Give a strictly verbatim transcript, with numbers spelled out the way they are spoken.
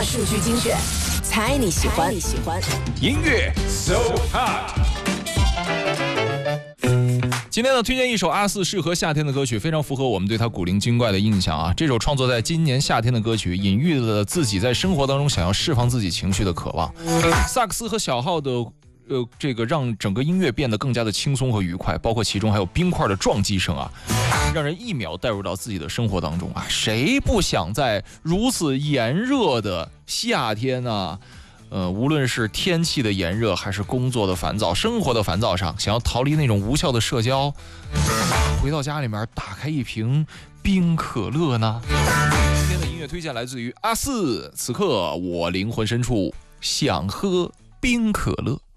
数据精选，猜你喜欢。你喜欢音乐 So Hot。今天呢，推荐一首阿四适合夏天的歌曲，非常符合我们对他古灵精怪的印象啊。这首创作在今年夏天的歌曲，隐喻了自己在生活当中想要释放自己情绪的渴望。萨克斯和小号的呃，这个让整个音乐变得更加的轻松和愉快，包括其中还有冰块的撞击声啊，让人一秒带入到自己的生活当中啊。谁不想在如此炎热的夏天呢、啊？呃，无论是天气的炎热，还是工作的烦躁、生活的烦躁上，想要逃离那种无效的社交，回到家里面打开一瓶冰可乐呢？今天的音乐推荐来自于阿四，此刻我灵魂深处想喝冰可乐。